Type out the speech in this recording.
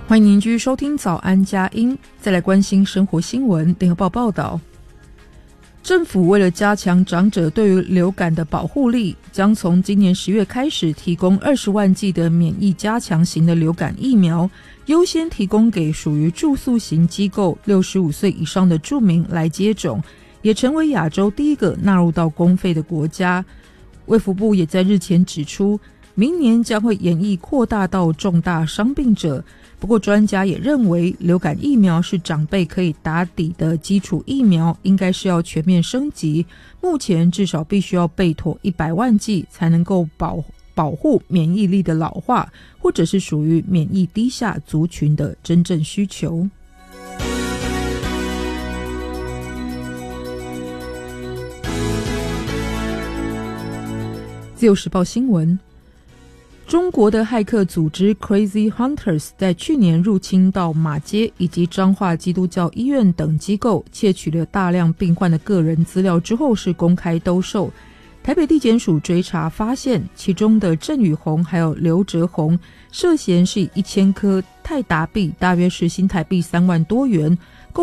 欢迎您继续收听早安佳音，再来关心生活新闻。联合报报道，政府为了加强长者对于流感的保护力，将从今年10月开始提供20万剂的免疫加强型的流感疫苗，优先提供给属于住宿型机构65岁以上的住民来接种，也成为亚洲第一个纳入到公费的国家。卫福部也在日前指出，明年将会研议扩大到重大伤病者。不过专家也认为，流感疫苗是长辈可以打底的基础疫苗，应该是要全面升级，目前至少必须要备妥100万剂，才能够保护免疫力的老化，或者是属于免疫低下族群的真正需求。自由时报新闻，中国的骇客组织 Crazy Hunters 在去年入侵到马街以及彰化基督教医院等机构，窃取了大量病患的个人资料之后是公开兜售。台北地检署追查发现，其中的郑宇宏还有刘哲宏涉嫌是以1000颗泰达币，大约是新台币3万多元，